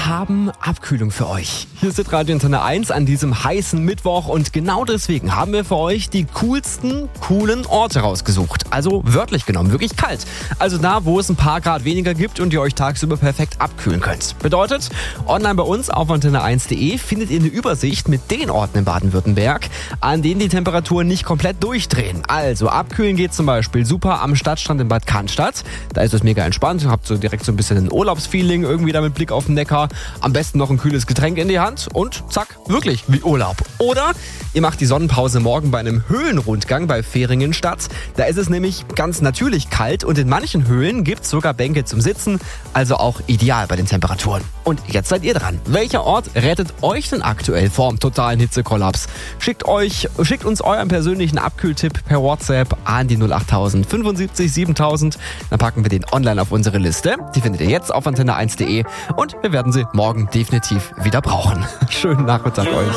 Wir haben Abkühlung für euch. Hier ist Radio Antenne 1 an diesem heißen Mittwoch und genau deswegen haben wir für euch die coolsten, coolen Orte rausgesucht. Also wörtlich genommen, wirklich kalt. Also da, wo es ein paar Grad weniger gibt und ihr euch tagsüber perfekt abkühlen könnt. Bedeutet, online bei uns auf antenne1.de findet ihr eine Übersicht mit den Orten in Baden-Württemberg, an denen die Temperaturen nicht komplett durchdrehen. Also abkühlen geht zum Beispiel super am Stadtstrand in Bad Cannstatt. Da ist es mega entspannt, ihr habt so direkt so ein bisschen ein Urlaubsfeeling irgendwie da mit Blick auf den Neckar. Am besten noch ein kühles Getränk in die Hand und zack, wirklich wie Urlaub. Oder ihr macht die Sonnenpause morgen bei einem Höhlenrundgang bei Fehringenstadt. Da ist es nämlich ganz natürlich kalt und in manchen Höhlen gibt es sogar Bänke zum Sitzen, also auch ideal bei den Temperaturen. Und jetzt seid ihr dran. Welcher Ort rettet euch denn aktuell vorm totalen Hitzekollaps? Schickt uns euren persönlichen Abkühltipp per WhatsApp an die 08000 75 7000. Dann packen wir den online auf unsere Liste. Die findet ihr jetzt auf antenne1.de und wir werden sie morgen definitiv wieder brauchen. Schönen Nachmittag euch.